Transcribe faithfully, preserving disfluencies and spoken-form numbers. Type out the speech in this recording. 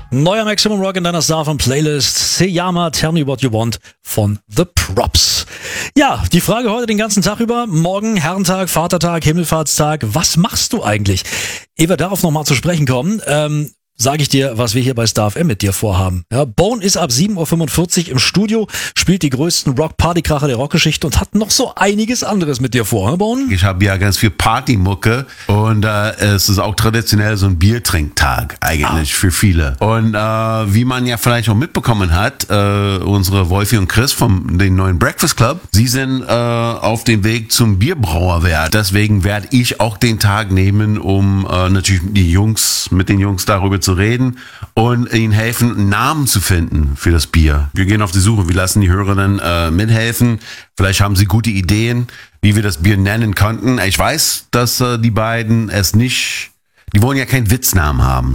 Neuer Maximum Rock in deiner Starfm Playlist. Seyama, Tell Me What You Want von The Props. Ja, die Frage heute den ganzen Tag über. Morgen, Herrentag, Vatertag, Himmelfahrtstag. Was machst du eigentlich? Ehe wir darauf nochmal zu sprechen kommen, ähm, sage ich dir, was wir hier bei StarFM mit dir vorhaben. Ja, Bone ist ab sieben Uhr fünfundvierzig im Studio, spielt die größten Rock-Partykracher der Rockgeschichte und hat noch so einiges anderes mit dir vor, ne, Bone? Ich habe ja ganz viel Partymucke und äh, es ist auch traditionell so ein Biertrinktag eigentlich ah. für viele. Und äh, wie man ja vielleicht auch mitbekommen hat, äh, unsere Wolfi und Chris vom den neuen Breakfast Club, sie sind äh, auf dem Weg zum Bierbrauerwerk. Deswegen werde ich auch den Tag nehmen, um äh, natürlich die Jungs mit den Jungs darüber zu reden und ihnen helfen, einen Namen zu finden für das Bier. Wir gehen auf die Suche, wir lassen die Hörerinnen äh, mithelfen. Vielleicht haben sie gute Ideen, wie wir das Bier nennen könnten. Ich weiß, dass äh, die beiden es nicht, die wollen ja keinen Witznamen haben.